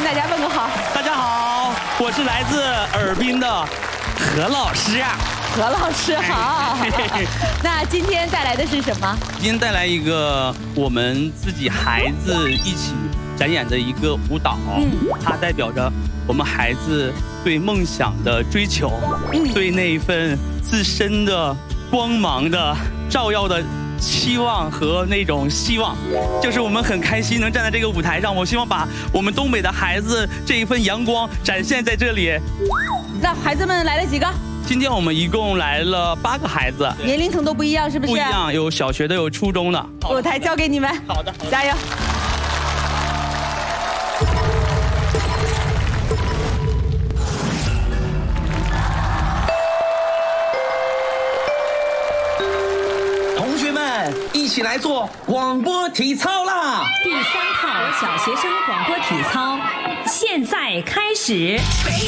大家问个好。 大家好，我是来自尔滨的何老师啊。 何老师好。那今天带来的是什么？ 今天带来一个我们自己孩子一起展演的一个舞蹈，它代表着我们孩子对梦想的追求，对那一份自身的光芒的照耀的期望和那种希望，就是我们很开心能站在这个舞台上。我希望把我们东北的孩子这一份阳光展现在这里。 那孩子们来了几个？ 今天我们一共来了8个孩子， 年龄层都不一样，是不是？ 不一样，有小学的，有初中的。 舞台交给你们。 好的， 加油！ 同学们，一起来做广播体操啦！ 第3套小学生广播体操，现在开始。